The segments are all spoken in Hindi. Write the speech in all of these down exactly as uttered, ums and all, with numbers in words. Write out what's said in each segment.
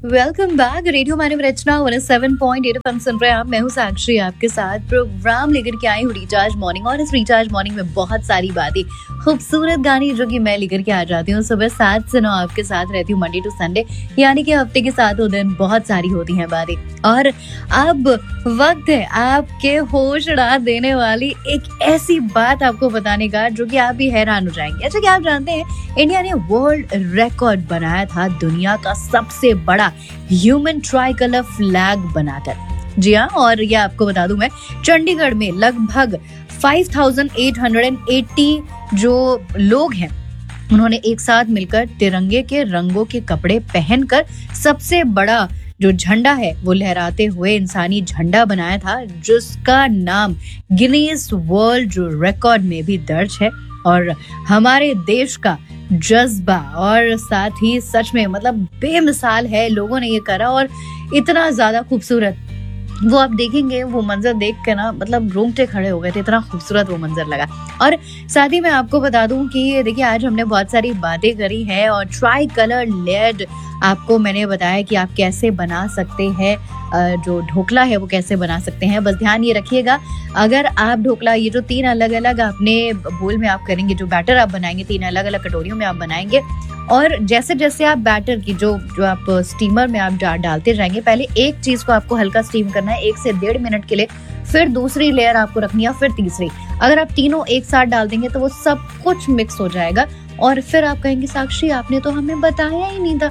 Welcome back. रेडियो मानव रचना one seven point eight FM सुन रहे हैं आप। मैं हूँ साक्षी, आपके साथ प्रोग्राम लेकर के आई हूँ रिचार्ज मॉर्निंग। और इस रिचार्ज मॉर्निंग में बहुत सारी बातें, खूबसूरत गाने जो कि मैं लेकर के आ जाती हूँ सुबह सात से नौ आपके साथ रहती हूँ मंडे टू संडे, यानी कि हफ्ते के सातों दिन बहुत सारी होती हैं बातें। और अब वक्त है आपके होश उड़ा देने वाली एक ऐसी बात आपको बताने का जो कि आप भी हैरान हो जाएंगे। अच्छा, क्या आप जानते हैं इंडिया ने वर्ल्ड रिकॉर्ड बनाया था दुनिया का सबसे बड़ा ह्यूमन ट्राई कलर फ्लैग बनाकर। जी हाँ, और ये आपको बता दूं मैं, चंडीगढ़ में लगभग five thousand eight hundred eighty जो लोग हैं उन्होंने एक साथ मिलकर तिरंगे के रंगों के कपड़े पहनकर सबसे बड़ा जो झंडा है वो लहराते हुए इंसानी झंडा बनाया था, जिसका नाम गिनीज वर्ल्ड रिकॉर्ड में भी दर्ज है। और हमारे देश का जज्बा और साथ ही सच में मतलब बेमिसाल है, लोगों ने ये करा और इतना ज्यादा खूबसूरत, वो आप देखेंगे वो मंजर देख के ना मतलब रोंगटे खड़े हो गए थे, इतना खूबसूरत वो मंजर लगा। और साथ ही मैं आपको बता दूं कि देखिए आज हमने बहुत सारी बातें करी हैं और ट्राई कलर लेड आपको मैंने बताया कि आप कैसे बना सकते हैं, जो ढोकला है वो कैसे बना सकते हैं। बस ध्यान ये रखिएगा, अगर आप ढोकला ये जो तीन अलग अलग अपने बोल में आप करेंगे, जो बैटर आप बनाएंगे तीन अलग अलग कटोरियों में आप बनाएंगे, और जैसे जैसे आप बैटर की जो जो आप स्टीमर में आप डा, डालते जाएंगे, पहले एक चीज को आपको हल्का स्टीम करना है एक से डेढ़ मिनट के लिए, फिर दूसरी लेयर आपको रखनी है, फिर तीसरी। अगर आप तीनों एक साथ डाल देंगे तो वो सब कुछ मिक्स हो जाएगा और फिर आप कहेंगे साक्षी आपने तो हमें बताया ही नहीं था।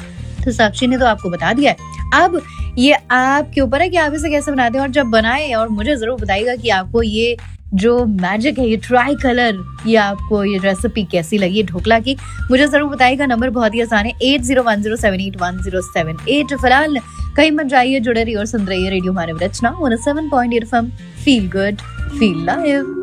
तो साक्षी ने तो आपको बता दिया है, अब ये आपके ऊपर है कि आप इसे कैसे बनाते हैं। और जब बनाए और मुझे जरूर बताइएगा कि आपको ये जो मैजिक है, ये ट्राई कलर, ये आपको ये रेसिपी कैसी लगी ढोकला की, मुझे जरूर बताइएगा। नंबर बहुत ही आसान है, eight zero one zero seven eight one zero seven eight. फिलहाल कहीं मत जाइए, जुड़े रहिए और सुन रहिए रेडियो मानव रचना one seven point eight FM. Feel good, feel live.